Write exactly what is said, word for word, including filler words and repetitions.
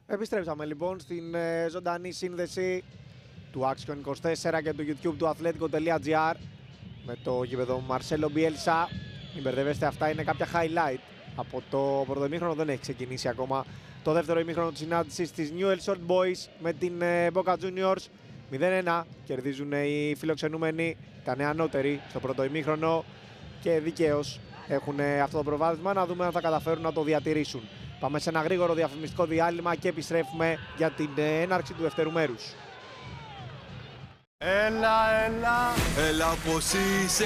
Επιστρέψαμε λοιπόν στην ε, ζωντανή σύνδεση του Action είκοσι τέσσερα και του YouTube του Athletico.gr με το γήπεδο Μαρσέλο Μπιέλσα. Μην μπερδεύεστε, αυτά είναι κάποια highlight από το πρώτο ημίχρονο. Δεν έχει ξεκινήσει ακόμα το δεύτερο ημίχρονο της συνάντησης της Newell's Old Boys με την ε, Boca Juniors. μηδέν ένα κερδίζουν οι φιλοξενούμενοι, ήταν ανώτεροι στο πρώτο ημίχρονο και δικαίως έχουν αυτό το προβάδισμα. Να δούμε αν θα καταφέρουν να το διατηρήσουν. Πάμε σε ένα γρήγορο διαφημιστικό διάλειμμα και επιστρέφουμε για την έναρξη του δεύτερου μέρους. Έλα, έλα, έλα πως είσαι.